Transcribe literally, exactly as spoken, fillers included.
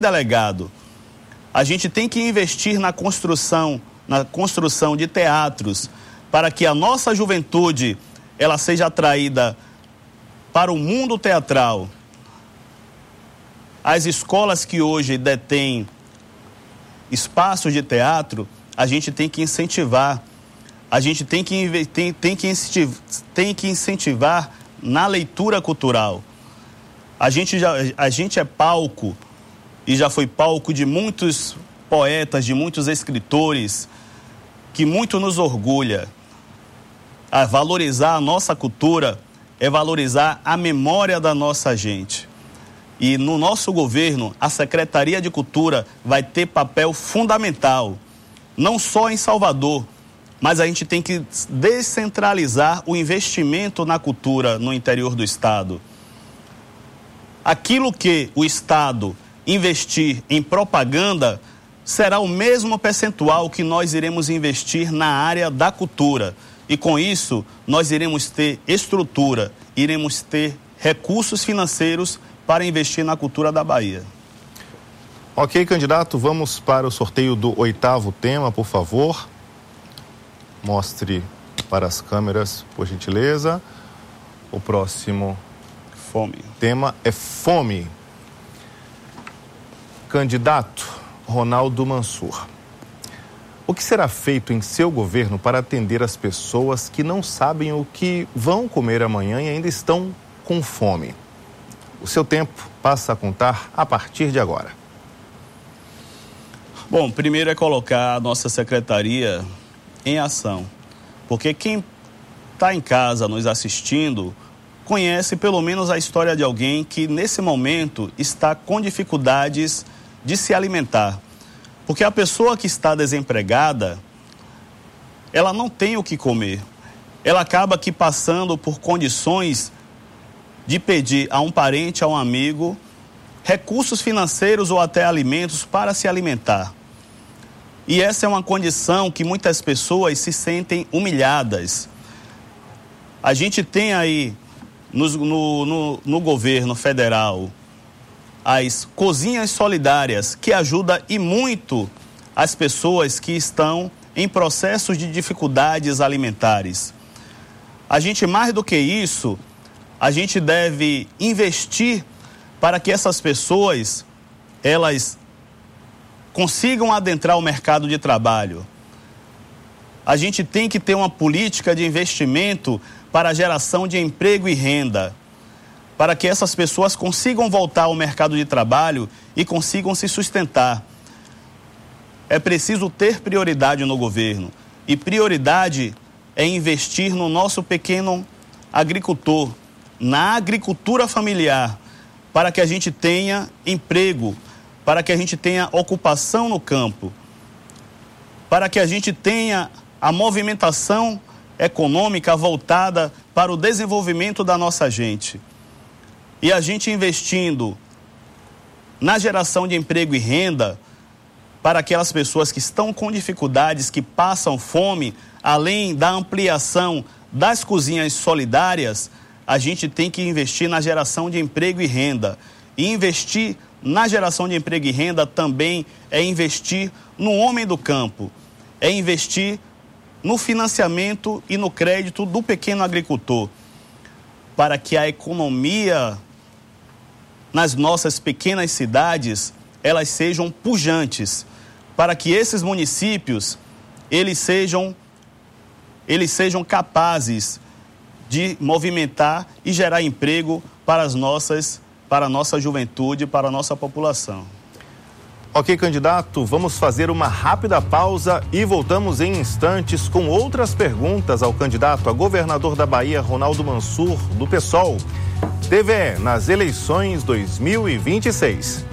delegado. A gente tem que investir na construção, na construção de teatros, para que a nossa juventude ela seja atraída para o mundo teatral. As escolas que hoje detêm espaços de teatro, a gente tem que incentivar. A gente tem que, tem, tem que, incentivar, tem que incentivar na leitura cultural. A gente, já, a gente é palco, e já foi palco de muitos poetas, de muitos escritores, que muito nos orgulha. A valorizar a nossa cultura é valorizar a memória da nossa gente. E no nosso governo, a Secretaria de Cultura vai ter papel fundamental, não só em Salvador, mas a gente tem que descentralizar o investimento na cultura no interior do estado. Aquilo que o estado investir em propaganda será o mesmo percentual que nós iremos investir na área da cultura. E com isso, nós iremos ter estrutura, iremos ter recursos financeiros para investir na cultura da Bahia. Ok, candidato, vamos para o sorteio do oitavo tema, por favor. Mostre para as câmeras, por gentileza. O próximo fome. tema é fome. Candidato Ronaldo Mansur, o que será feito em seu governo para atender as pessoas que não sabem o que vão comer amanhã e ainda estão com fome? O seu tempo passa a contar a partir de agora. Bom, primeiro é colocar a nossa secretaria em ação, porque quem está em casa nos assistindo conhece pelo menos a história de alguém que nesse momento está com dificuldades de se alimentar, porque a pessoa que está desempregada, ela não tem o que comer, ela acaba aqui passando por condições de pedir a um parente, a um amigo, recursos financeiros ou até alimentos para se alimentar. E essa é uma condição que muitas pessoas se sentem humilhadas. A gente tem aí no, no, no, no governo federal as cozinhas solidárias, que ajudam e muito as pessoas que estão em processos de dificuldades alimentares. A gente, mais do que isso, a gente deve investir para que essas pessoas, elas consigam adentrar o mercado de trabalho. A gente tem que ter uma política de investimento para a geração de emprego e renda, para que essas pessoas consigam voltar ao mercado de trabalho e consigam se sustentar. É preciso ter prioridade no governo, e prioridade é investir no nosso pequeno agricultor, na agricultura familiar, para que a gente tenha emprego, para que a gente tenha ocupação no campo, para que a gente tenha a movimentação econômica voltada para o desenvolvimento da nossa gente. E a gente investindo na geração de emprego e renda para aquelas pessoas que estão com dificuldades, que passam fome, além da ampliação das cozinhas solidárias, a gente tem que investir na geração de emprego e renda. E investir na geração de emprego e renda também é investir no homem do campo, é investir no financiamento e no crédito do pequeno agricultor, para que a economia nas nossas pequenas cidades, elas sejam pujantes, para que esses municípios, eles sejam, eles sejam capazes de movimentar e gerar emprego para as nossas, para a nossa juventude, para a nossa população. Ok, candidato, vamos fazer uma rápida pausa e voltamos em instantes com outras perguntas ao candidato a governador da Bahia, Ronaldo Mansur, do PSOL. T V E nas eleições dois mil e vinte e seis.